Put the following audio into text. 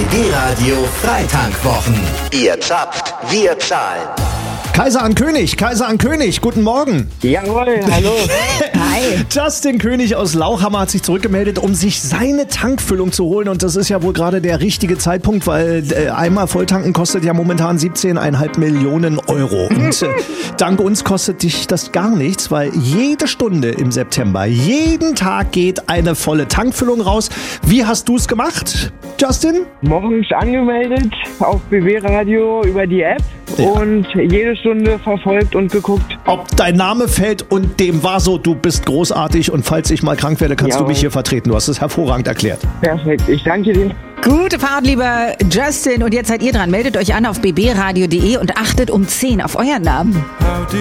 BB Radio Freitankwwochen. Ihr zapft, wir zahlen. Kaiser an König, guten Morgen. Jawohl, hallo. Hi. Justin König aus Lauchhammer hat sich zurückgemeldet, um sich seine Tankfüllung zu holen. Und das ist ja wohl gerade der richtige Zeitpunkt, weil einmal Volltanken kostet ja momentan 17,5 Millionen Euro. Und dank uns kostet dich das gar nichts, weil jede Stunde im September, jeden Tag geht eine volle Tankfüllung raus. Wie hast du es gemacht, Justin? Morgens angemeldet auf BB Radio über die App und jede Stunde verfolgt und geguckt. Ob dein Name fällt und dem war so, du bist großartig und falls ich mal krank werde, kannst du mich hier vertreten. Du hast es hervorragend erklärt. Perfekt, ich danke dir. Gute Fahrt, lieber Justin. Und jetzt seid ihr dran. Meldet euch an auf bbradio.de und achtet um 10 auf euren Namen.